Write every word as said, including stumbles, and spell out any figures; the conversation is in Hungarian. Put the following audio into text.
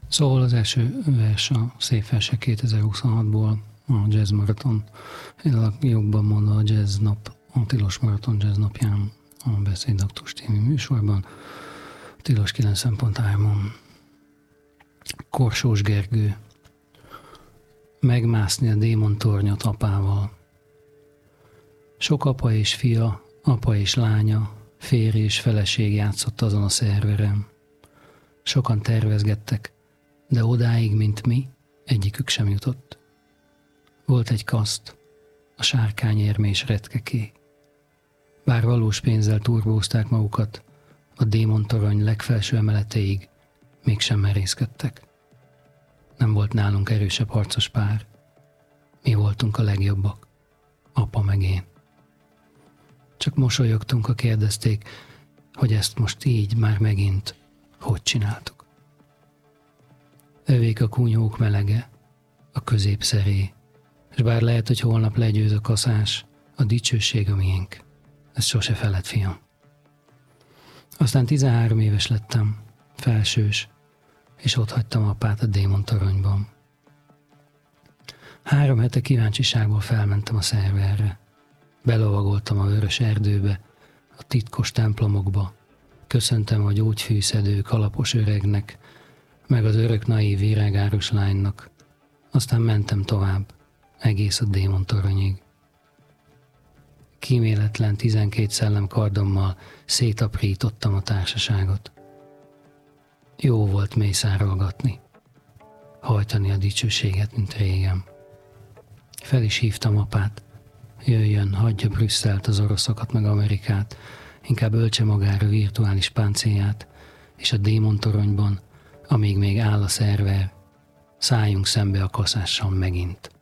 Szóval az első vers a Szép Versek kétezer-huszonhatból, a Jazz Marathon, jobban mondva a Jazz Nap, a Tilos Marathon Jazz Napján, a Beszédaktus című műsorban, Tilos kilencven pont három. Korsós Gergő. Megmászni a démontornyot apával. Sok apa és fia, apa és lánya, férj és feleség játszott azon a szerveren. Sokan tervezgettek, de odáig, mint mi, egyikük sem jutott. Volt egy kaszt, a sárkányérmés retkeké. Bár valós pénzzel turbózták magukat, a démontorony legfelső emeleteig mégsem merészkedtek. Nem volt nálunk erősebb harcos pár. Mi voltunk a legjobbak, apa meg én. Csak mosolyogtunk, ha kérdezték, hogy ezt most így már megint hogy csináltuk. Övék a kunyhók melege, a középszeré, és bár lehet, hogy holnap legyőz a kaszás, a dicsőség a miénk. Ez sose feled, fiam. Aztán tizenhárom éves lettem, felsős, és ott hagytam apát a démontoronyban. Három hete kíváncsiságból felmentem a szerverre. Belovagoltam a vörös erdőbe, a titkos templomokba, köszöntem a gyógyfűszedő kalapos öregnek, meg az örök naív virágáros lánynak, aztán mentem tovább, egész a démontoronyig. Kíméletlen tizenkét szellem kardommal szétaprítottam a társaságot. Jó volt mészárolgatni, hajtani a dicsőséget, mint régen. Fel is hívtam apát, jöjjön, hagyja Brüsszelt, az oroszokat meg Amerikát, inkább öltse magára virtuális páncélját, és a démontoronyban, amíg még áll a szerver, szálljunk szembe a kaszással megint.